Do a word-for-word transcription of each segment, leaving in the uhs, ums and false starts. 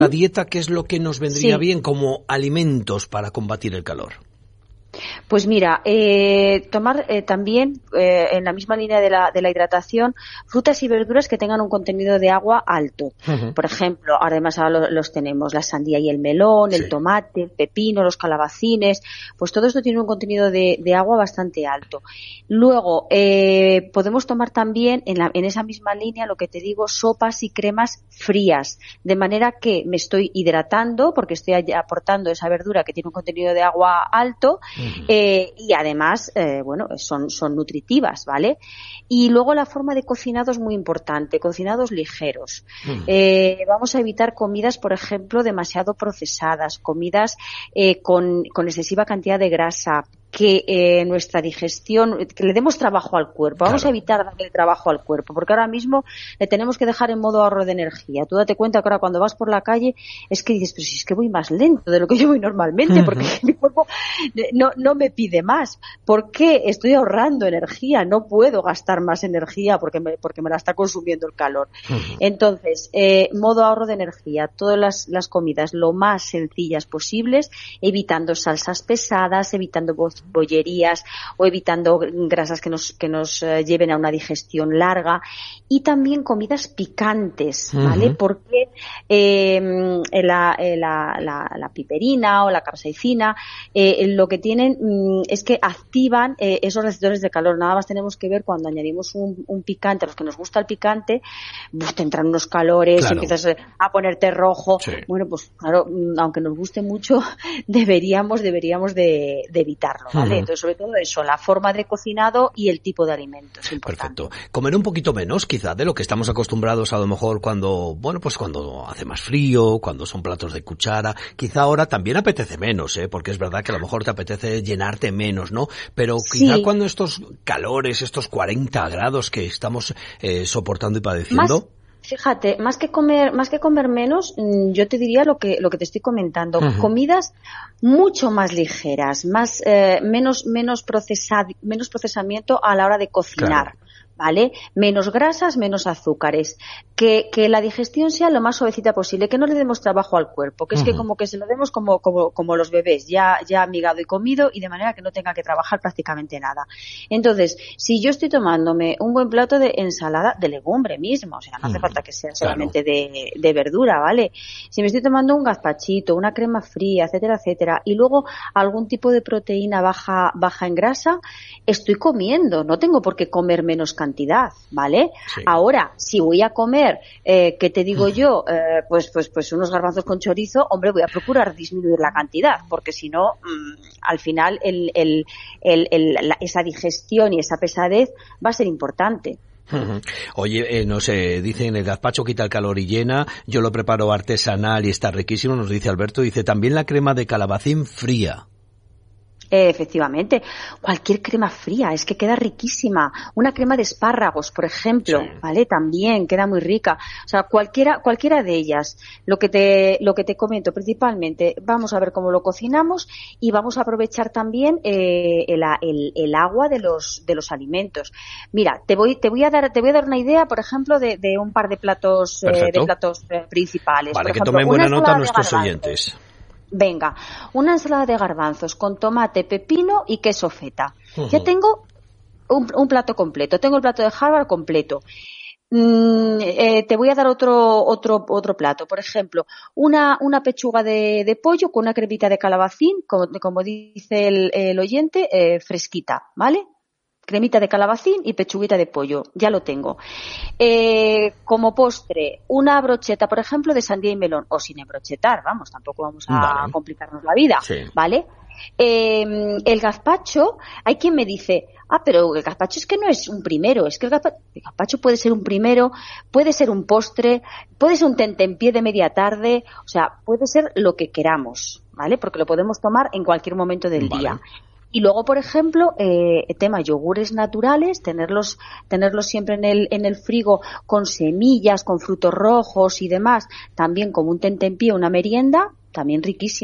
La dieta, ¿qué es lo que nos vendría sí. bien como alimentos para combatir el calor? Pues mira, eh, tomar eh, también, eh, en la misma línea de la, de la hidratación, frutas y verduras que tengan un contenido de agua alto. Uh-huh. Por ejemplo, además ahora lo, los tenemos, la sandía y el melón, sí. el tomate, el pepino, los calabacines, pues todo esto tiene un contenido de, de agua bastante alto. Luego, eh, podemos tomar también, en, la, en esa misma línea, lo que te digo, sopas y cremas frías, de manera que me estoy hidratando, porque estoy aportando esa verdura que tiene un contenido de agua alto, Uh-huh. Eh, y además, eh, bueno, son, son nutritivas, ¿vale? Y luego la forma de cocinado es muy importante, cocinados ligeros. Uh-huh. Eh, vamos a evitar comidas, por ejemplo, demasiado procesadas, comidas eh, con, con excesiva cantidad de grasa, que eh, nuestra digestión, que le demos trabajo al cuerpo. Vamos claro. a evitar darle trabajo al cuerpo, porque ahora mismo le tenemos que dejar en modo ahorro de energía. Tú date cuenta que ahora cuando vas por la calle es que dices, pero si es que voy más lento de lo que yo voy normalmente, porque uh-huh. mi cuerpo no, no me pide más. ¿Por qué? Estoy ahorrando energía, no puedo gastar más energía porque me, porque me la está consumiendo el calor. Uh-huh. Entonces, eh, modo ahorro de energía, todas las, las comidas lo más sencillas posibles, evitando salsas pesadas, evitando bollerías o evitando grasas que nos que nos uh, lleven a una digestión larga, y también comidas picantes, ¿vale? Uh-huh. Porque eh, la, la, la, la piperina o la capsaicina eh, lo que tienen mm, es que activan eh, esos receptores de calor. Nada más tenemos que ver cuando añadimos un, un picante, a los que nos gusta el picante, pues te entran unos calores, claro. empiezas a ponerte rojo. Sí. Bueno, pues claro, aunque nos guste mucho, deberíamos deberíamos de, de evitarlo. ¿Vale? Uh-huh. Entonces, sobre todo eso, la forma de cocinado y el tipo de alimento es importante. Perfecto. Comer un poquito menos, quizá, de lo que estamos acostumbrados a lo mejor cuando, bueno, pues cuando hace más frío, cuando son platos de cuchara. Quizá ahora también apetece menos, ¿eh? Porque es verdad que a lo mejor te apetece llenarte menos, ¿no? Pero quizá sí. cuando estos calores, estos cuarenta grados que estamos eh, soportando y padeciendo... Más... Fíjate, más que comer, más que comer menos, yo te diría lo que lo que te estoy comentando, uh-huh. comidas mucho más ligeras, más eh, menos menos procesad, menos procesamiento a la hora de cocinar. Claro. ¿Vale? Menos grasas, menos azúcares. Que, que la digestión sea lo más suavecita posible, que no le demos trabajo al cuerpo, que es uh-huh. que como que se lo demos como, como, como los bebés, ya, ya amigado y comido, y de manera que no tenga que trabajar prácticamente nada. Entonces, si yo estoy tomándome un buen plato de ensalada de legumbre mismo, o sea, no hace uh-huh. falta que sea solamente claro. de, de verdura, ¿vale? Si me estoy tomando un gazpachito, una crema fría, etcétera, etcétera, y luego algún tipo de proteína baja, baja en grasa, estoy comiendo, no tengo por qué comer menos cantidad, ¿vale? Sí. Ahora, si voy a comer, eh, ¿qué te digo yo? Eh, pues, pues, pues unos garbanzos con chorizo, hombre, voy a procurar disminuir la cantidad, porque si no, mmm, al final el, el, el, el, la, esa digestión y esa pesadez va a ser importante. Uh-huh. Oye, eh, no sé, dicen el gazpacho quita el calor y llena, yo lo preparo artesanal y está riquísimo, nos dice Alberto, dice también la crema de calabacín fría. Eh, efectivamente, cualquier crema fría, es que queda riquísima. Una crema de espárragos, por ejemplo, sí. ¿vale? También queda muy rica. O sea, cualquiera, cualquiera de ellas. Lo que te, lo que te comento principalmente, vamos a ver cómo lo cocinamos y vamos a aprovechar también eh, el, el, el agua de los, de los alimentos. Mira, te voy, te voy a dar, te voy a dar una idea, por ejemplo, de, de un par de platos, eh, de platos eh, principales. Vale, por que ejemplo, tomen buena nota nuestros oyentes. Venga, una ensalada de garbanzos con tomate, pepino y queso feta. Uh-huh. Ya tengo un, un plato completo, tengo el plato de Harvard completo. Mm, eh, te voy a dar otro otro otro plato, por ejemplo, una una pechuga de, de pollo con una cremita de calabacín, como, como dice el, el oyente, eh, fresquita, ¿vale? Cremita de calabacín y pechuguita de pollo, ya lo tengo. Eh, como postre, una brocheta, por ejemplo, de sandía y melón, o sin embrochetar, vamos, tampoco vamos a vale. complicarnos la vida, sí. ¿vale? Eh, el gazpacho, hay quien me dice, ah, pero el gazpacho es que no es un primero, es que el gazpacho, el gazpacho puede ser un primero, puede ser un postre, puede ser un tentempié de media tarde, o sea, puede ser lo que queramos, ¿vale? Porque lo podemos tomar en cualquier momento del vale. día. Y luego, por ejemplo, eh, tema yogures naturales, tenerlos, tenerlos siempre en el, en el frigo con semillas, con frutos rojos y demás, también como un tentempié, una merienda, también riquísimo.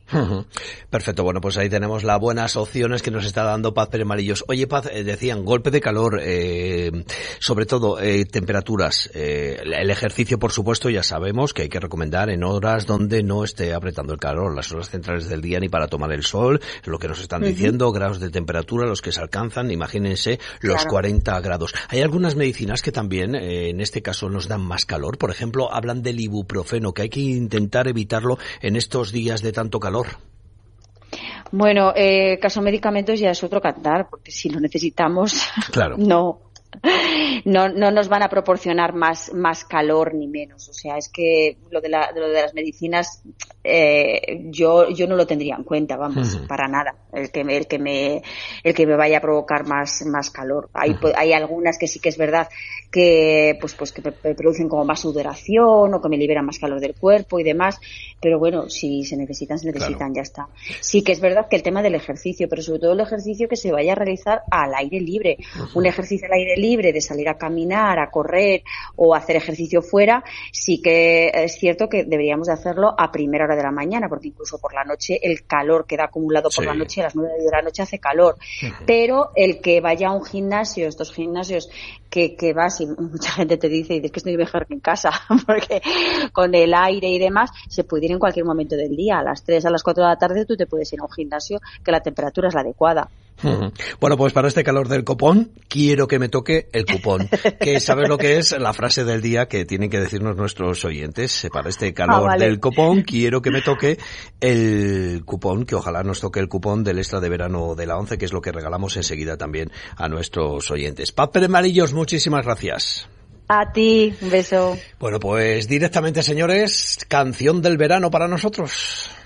Perfecto, bueno, pues ahí tenemos las buenas opciones que nos está dando Paz Pérez Marillos. Oye, Paz, eh, decían, golpe de calor, eh, sobre todo eh, temperaturas, eh, el ejercicio, por supuesto, ya sabemos que hay que recomendar en horas donde no esté apretando el calor, las horas centrales del día ni para tomar el sol, es lo que nos están uh-huh. diciendo, grados de temperatura, los que se alcanzan, imagínense, los claro. cuarenta grados. Hay algunas medicinas que también, eh, en este caso, nos dan más calor, por ejemplo, hablan del ibuprofeno, que hay que intentar evitarlo en estos días de tanto calor. Bueno, eh, caso medicamentos ya es otro cantar, porque si lo necesitamos, claro. no, no, no nos van a proporcionar más, más calor ni menos. O sea, es que lo de, la, de, lo de las medicinas, eh, yo, yo no lo tendría en cuenta, vamos, uh-huh. para nada. El que me, el que me, el que me vaya a provocar más, más calor. Hay, uh-huh. hay algunas que sí que es verdad que, pues, pues que me producen como más sudoración o que me liberan más calor del cuerpo y demás. Pero bueno, si se necesitan, se necesitan, claro. ya está. Sí que es verdad que el tema del ejercicio, pero sobre todo el ejercicio que se vaya a realizar al aire libre. Uh-huh. Un ejercicio al aire libre de salir a caminar, a correr o hacer ejercicio fuera, sí que es cierto que deberíamos de hacerlo a primera hora de la mañana, porque incluso por la noche el calor queda acumulado por sí. la noche, a las nueve de la noche hace calor. Uh-huh. Pero el que vaya a un gimnasio, estos gimnasios que, que vas y mucha gente te dice, y es que estoy mejor que en casa, porque con el aire y demás se puede ir en cualquier momento del día. A las tres, a las cuatro de la tarde tú te puedes ir a un gimnasio que la temperatura es la adecuada. Uh-huh. Bueno, pues para este calor del copón, quiero que me toque el cupón. Que sabes lo que es la frase del día que tienen que decirnos nuestros oyentes. Para este calor ah, vale. del copón, quiero que me toque el cupón, que ojalá nos toque el cupón del extra de verano de la ONCE, que es lo que regalamos enseguida también a nuestros oyentes. Paz Pérez Marillos, muchísimas gracias. A ti, un beso. Bueno, pues directamente, señores, canción del verano para nosotros.